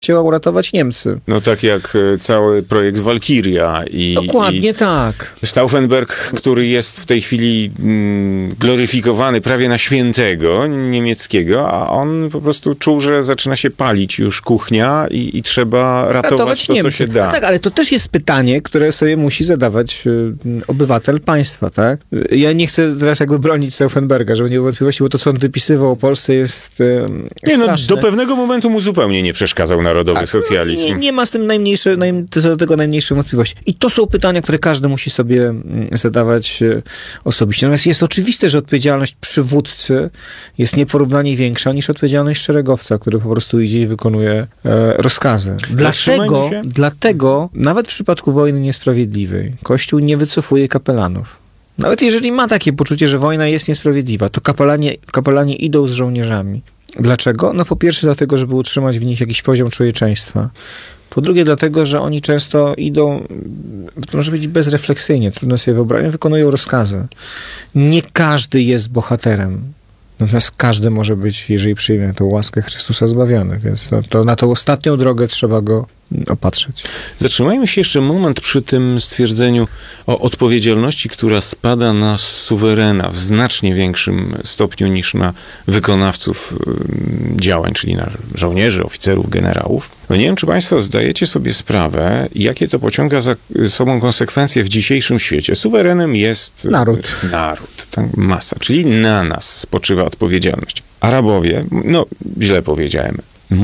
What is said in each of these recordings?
chciała uratować Niemcy. No tak jak cały projekt Walkiria i... Dokładnie tak. Stauffenberg, który jest w tej chwili gloryfikowany prawie na świętego niemieckiego, a on po prostu czuł, że zaczyna się palić już kuchnia i trzeba ratować to, Niemcy. co się da. No tak, ale to też jest pytanie, które sobie musi zadawać obywatel państwa, tak? Ja nie chcę teraz jakby bronić Stauffenberga, żeby nie było wątpliwości, bo to, co on wypisywał o Polsce jest Nie, no, straszne. do pewnego momentu mu zupełnie nie przeszkadzał narodowy socjalizm. Nie ma z tym co do tego najmniejszej wątpliwości. I to są pytania, które każdy musi sobie zadawać osobiście. Natomiast jest oczywiste, że odpowiedzialność przywódcy jest nieporównanie większa niż odpowiedzialność szeregowca, który po prostu idzie i wykonuje rozkazy. Dlatego, nawet w przypadku wojny niesprawiedliwej, Kościół nie wycofuje kapelanów. Nawet jeżeli ma takie poczucie, że wojna jest niesprawiedliwa, to kapelanie idą z żołnierzami. Dlaczego? No po pierwsze dlatego, żeby utrzymać w nich jakiś poziom człowieczeństwa. Po drugie dlatego, że oni często idą, to może być bezrefleksyjnie, trudno sobie wyobrazić, wykonują rozkazy. Nie każdy jest bohaterem. Natomiast każdy może być, jeżeli przyjmie tą łaskę Chrystusa, zbawiony. Więc to na tą ostatnią drogę trzeba go opatrzeć. Zatrzymajmy się jeszcze moment przy tym stwierdzeniu o odpowiedzialności, która spada na suwerena w znacznie większym stopniu niż na wykonawców działań, czyli na żołnierzy, oficerów, generałów. No nie wiem, czy państwo zdajecie sobie sprawę, jakie to pociąga za sobą konsekwencje w dzisiejszym świecie. Suwerenem jest naród, tak, masa, czyli na nas spoczywa odpowiedzialność. Arabowie, no źle powiedziałem,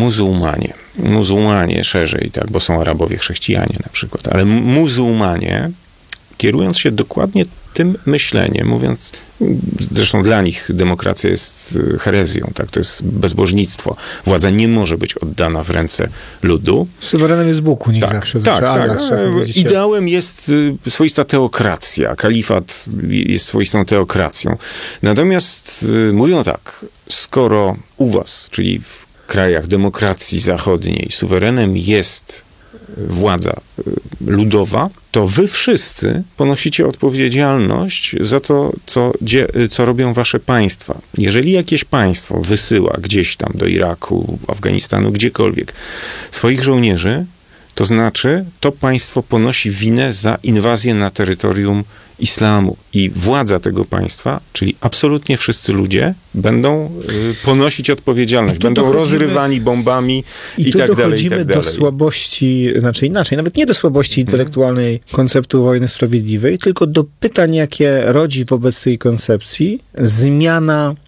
muzułmanie szerzej, tak, bo są Arabowie chrześcijanie na przykład, ale muzułmanie, kierując się dokładnie tym myśleniem, mówiąc, zresztą dla nich demokracja jest herezją, tak, to jest bezbożnictwo. Władza nie może być oddana w ręce ludu. Suwerenem jest Bóg u nich zawsze. Tak. Ideałem jest swoista teokracja. Kalifat jest swoistą teokracją. Natomiast mówią tak, skoro u was, czyli w krajach demokracji zachodniej rowerenem jest władza ludowa, to wy wszyscy ponosicie odpowiedzialność za to, co robią wasze państwa. Jeżeli jakieś państwo wysyła gdzieś tam do Iraku, Afganistanu, gdziekolwiek swoich żołnierzy, to znaczy to państwo ponosi winę za inwazję na terytorium islamu. I władza tego państwa, czyli absolutnie wszyscy ludzie, będą ponosić odpowiedzialność. Będą rozrywani bombami i tak dalej. Dochodzimy do słabości, znaczy inaczej, nawet nie do słabości intelektualnej konceptu wojny sprawiedliwej, tylko do pytań, jakie rodzi wobec tej koncepcji zmiana